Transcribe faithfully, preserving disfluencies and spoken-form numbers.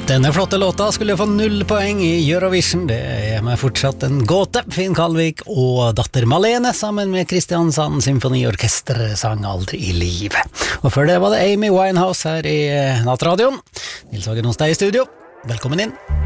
Denne flotte låta skulle få null poeng i Eurovision. Det er meg fortsatt en gåte. Finn Kalvik og datter Malene sammen med Kristiansand Symfoniorkester sang Aldri i livet. Og før det var det Amy Winehouse her i Nattradioen. Nils Hagen hos deg i studio. Velkommen inn.